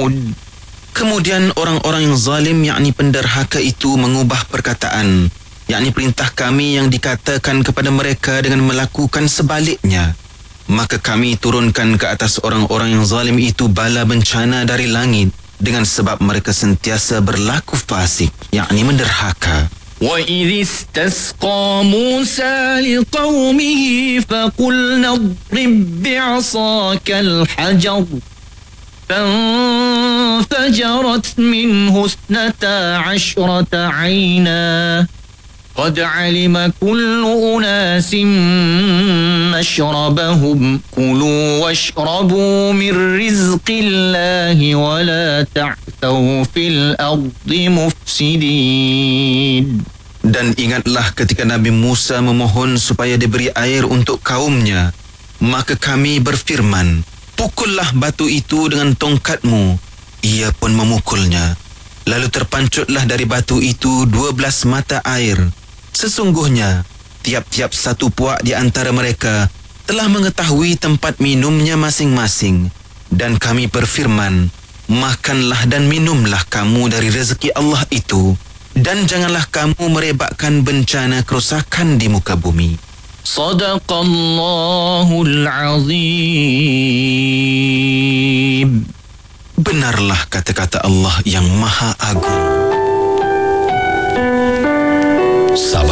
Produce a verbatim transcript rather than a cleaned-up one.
ثمود. Kemudian orang-orang yang zalim yakni penderhaka itu mengubah perkataan, yakni perintah kami yang dikatakan kepada mereka dengan melakukan sebaliknya. Maka kami turunkan ke atas orang-orang yang zalim itu bala bencana dari langit dengan sebab mereka sentiasa berlaku fasik, yakni menderhaka. وَإِذِ اسْتَسْقَى مُوسَى لِقَوْمِهِ فَقُلْنَا اضْرِب بِّعَصَاكَ الْحَجَرَ فانفجرت منه اثنتا عشرة عينا قد علم كل أناس مشربهم كلوا واشربوا من رزق الله ولا تعثوا في الأرض مفسدين. Dan ingatlah ketika Nabi Musa memohon supaya diberi air untuk kaumnya, maka kami berfirman, pukullah batu itu dengan tongkatmu. Ia pun memukulnya. Lalu terpancutlah dari batu itu dua belas mata air. Sesungguhnya, tiap-tiap satu puak di antara mereka telah mengetahui tempat minumnya masing-masing. Dan kami berfirman, makanlah dan minumlah kamu dari rezeki Allah itu. Dan janganlah kamu merebakkan bencana kerosakan di muka bumi. Sadaqallahul Azim. Benarlah kata-kata Allah yang Maha Agung.